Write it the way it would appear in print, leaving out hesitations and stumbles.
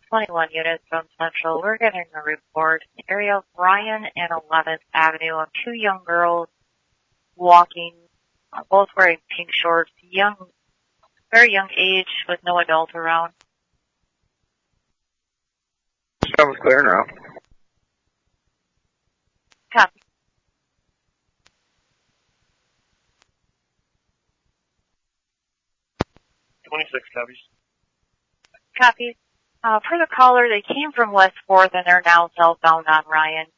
21 units from Central. We're getting a report in the area of Bryan and 11th Avenue of two young girls walking, both wearing pink shorts, very young age with no adult around. Sounds clear now. Copy. Copies. Copy. For the caller, they came from West 4th and they're now southbound on Ryan.